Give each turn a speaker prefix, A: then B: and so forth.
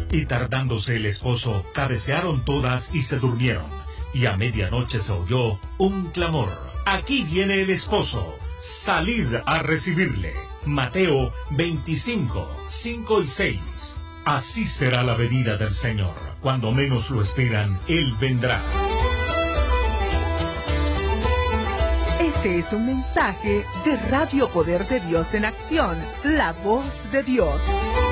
A: Y tardándose el esposo, cabecearon todas y se durmieron. Y a medianoche se oyó un clamor: «Aquí viene el esposo, salid a recibirle». Mateo 25, 5 y 6. Así será la venida del Señor. Cuando menos lo esperan, Él vendrá.
B: Este es un mensaje de Radio Poder de Dios en Acción, la voz de Dios.